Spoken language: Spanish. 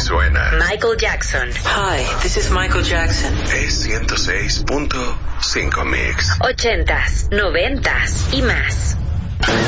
suena Michael Jackson. Hi, this is Michael Jackson. Es 106.5 Mix. 80s, 90s y más.